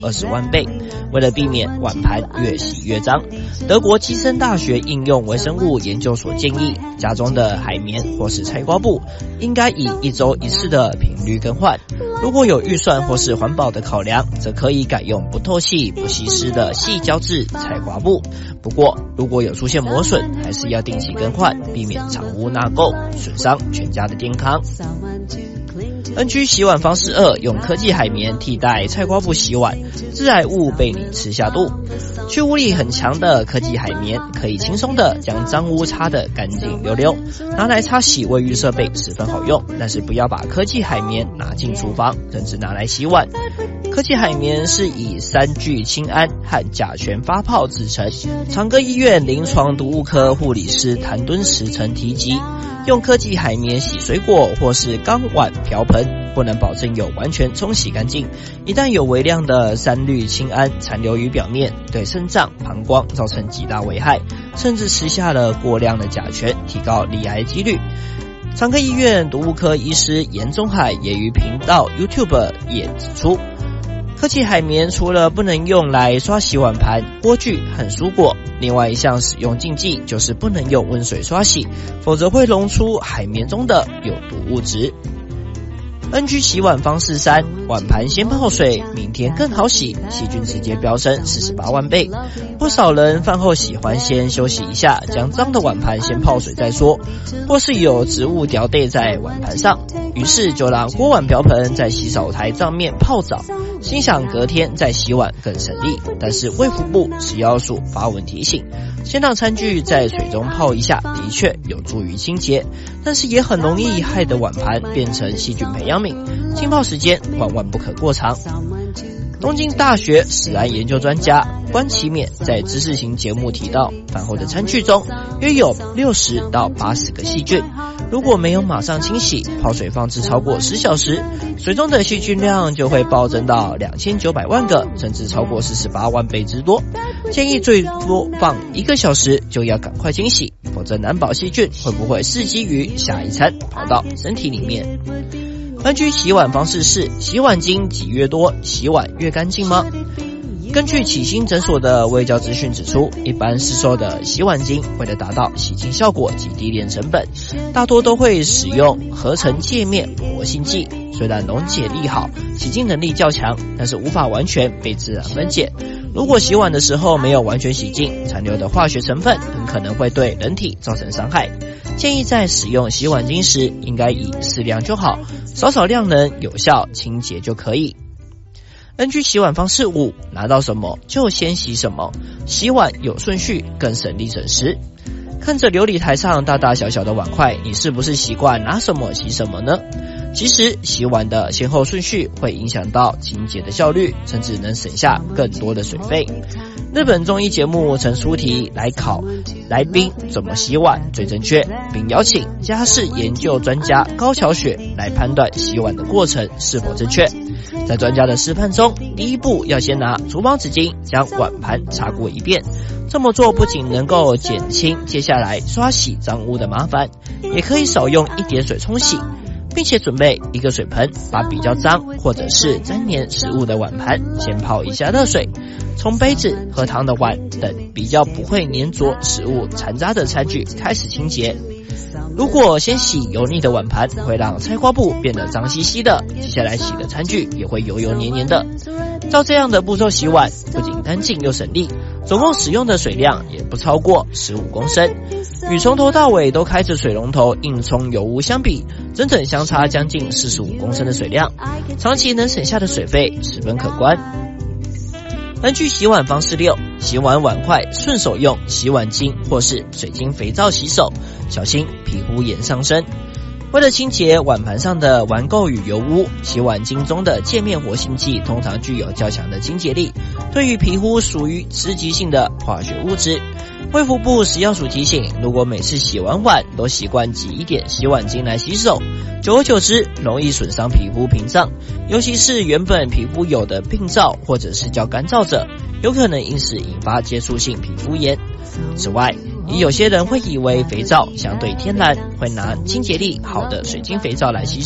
20万倍。为了避免碗盘越洗越脏，德国基森大学应用微生物研究所建议，家中的海绵或是菜瓜布应该以1周1次的频率更换。如果有预算或是环保的考量，则可以改用不透气、不吸湿的细胶质菜瓜布。不过，如果有出现磨损，还是要定期更换，避免藏污纳垢，损伤全家的健康。NG 洗碗方式2，用科技海绵替代菜瓜布洗碗，致癌物被你吃下肚。去污力很强的科技海绵可以轻松的将脏污擦得干净溜溜，拿来擦洗卫浴设备十分好用，但是不要把科技海绵拿进厨房，甚至拿来洗碗。科技海绵是以3聚氰胺和甲醛发泡制成，长庚医院临床毒物科护理师谭敦实曾提及，用科技海绵洗水果或是钢碗瓢盆，不能保证有完全冲洗干净，一旦有微量的3氯氰胺残留于表面，对肾脏、膀胱造成极大危害，甚至吃下了过量的甲醛，提高罹癌几率。长庚医院毒物科医师严宗海也于频道 YouTube 也指出，科技海绵除了不能用来刷洗碗盘、锅具和蔬果，另外一项使用禁忌就是不能用温水刷洗，否则会溶出海绵中的有毒物质。NG 洗碗方式3，碗盘先泡水，明天更好洗，细菌直接飙升48万倍。不少人饭后喜欢先休息一下，将脏的碗盘先泡水再说，或是有植物掉đầy在碗盘上，于是就让锅碗瓢盆在洗手台上面泡澡，心想隔天再洗碗更省力。但是卫福部食药署发文提醒，先让餐具在水中泡一下，的确有助于清洁，但是也很容易害得碗盘变成细菌培养皿，浸泡时间万万不可过长。东京大学食安研究专家关其勉在知识型节目提到，饭后的餐具中约有60到80个细菌，如果没有马上清洗，泡水放置超过10小时，水中的细菌量就会暴增到2900万个，甚至超过48万倍之多。建议最多放1个小时就要赶快清洗，否则难保细菌会不会伺机于下一餐跑到身体里面。NG 洗碗方式4，洗碗精挤越多，洗碗越干净吗？根据启新诊所的卫教资讯指出，一般市售的洗碗精为了达到洗净效果及低廉成本，大多都会使用合成界面活性剂，虽然溶解力好，洗净能力较强，但是无法完全被自然分解。如果洗碗的时候没有完全洗净，残留的化学成分很可能会对人体造成伤害。建议在使用洗碗精时，应该以适量就好，少量能有效清洁就可以。NG 洗碗方式5，拿到什么就先洗什么，洗碗有顺序，更省力省时。看着流理台上大大小小的碗筷，你是不是习惯拿什么洗什么呢？其实洗碗的先后顺序会影响到清洁的效率，甚至能省下更多的水费。日本综艺节目曾出题来考来宾怎么洗碗最正确，并邀请家事研究专家高桥雪来判断洗碗的过程是否正确。在专家的示范中，第一步要先拿厨房纸巾将碗盘擦过一遍，这么做不仅能够减轻接下来刷洗脏污的麻烦，也可以少用一点水冲洗，并且准备一个水盆，把比较脏或者是沾黏食物的碗盘先泡一下热水，从杯子、喝汤的碗等比较不会粘着食物残渣的餐具开始清洁。如果先洗油腻的碗盘，会让菜瓜布变得脏兮兮的，接下来洗的餐具也会油油黏黏的。照这样的步骤洗碗，不仅干净又省力，总共使用的水量也不超过15公升，与从头到尾都开着水龙头硬冲油污相比，整整相差将近45公升的水量，长期能省下的水费十分可观。NG 洗碗方式6，洗完碗筷顺手用洗碗精或是水晶肥皂洗手，小心皮肤炎上身。为了清洁碗盘上的顽垢与油污，洗碗精中的界面活性剂通常具有较强的清洁力，对于皮肤属于刺激性的化学物质。卫福部食药署提醒，如果每次洗完碗都习惯挤一点洗碗精来洗手，久而久之容易损伤皮肤屏障，尤其是原本皮肤有的病灶或者是较干燥者，有可能因此引发接触性皮肤炎。此外，也有些人会以为肥皂相对天然，会拿清洁力好的水晶肥皂来洗手，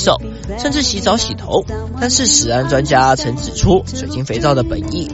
甚至洗澡洗头。但是食安专家曾指出，水晶肥皂的本意